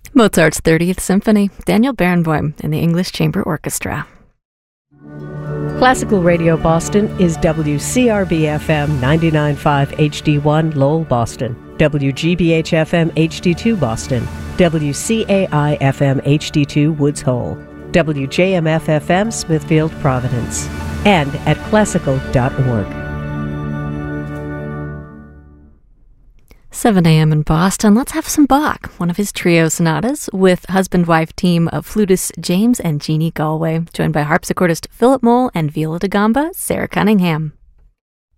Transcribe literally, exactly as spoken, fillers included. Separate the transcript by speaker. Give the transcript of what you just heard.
Speaker 1: Mozart's thirtieth Symphony, Daniel Barenboim and the English Chamber Orchestra.
Speaker 2: Classical Radio Boston is W C R B F M ninety-nine point five H D one Lowell, Boston, W G B H F M H D two Boston, W C A I F M H D two Woods Hole, W J M F F M Smithfield, Providence, and at classical dot org.
Speaker 1: seven a.m. in Boston. Let's have some Bach, one of his trio sonatas, with husband-wife team of flutists James and Jeannie Galway, joined by harpsichordist Philip Mole and viola da gamba Sarah Cunningham.